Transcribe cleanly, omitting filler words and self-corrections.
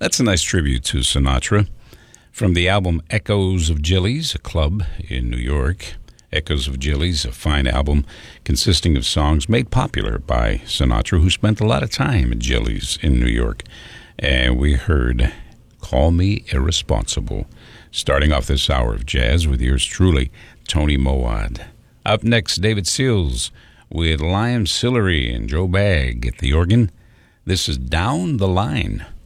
That's a nice tribute to Sinatra. From the album Echoes of Gillies, a club in New York. Echoes of Gillies, a fine album consisting of songs made popular by Sinatra, who spent a lot of time at Gillies in New York. And we heard Call Me Irresponsible, starting off this hour of jazz with yours truly, Tony Mowat. Up next, David Seals with Liam Sillery and Joe Bagg at the organ. This is Down the Line.